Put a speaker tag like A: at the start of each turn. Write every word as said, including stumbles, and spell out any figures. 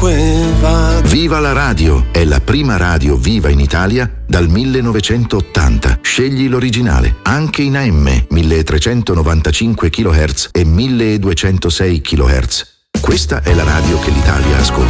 A: ovunque vado.
B: Viva la radio! È la prima radio viva in Italia dal millenovecentottanta. Scegli l'originale, anche in A M, milletrecentonovantacinque chilohertz e milleduecentosei chilohertz. Questa è la radio che l'Italia ascolta.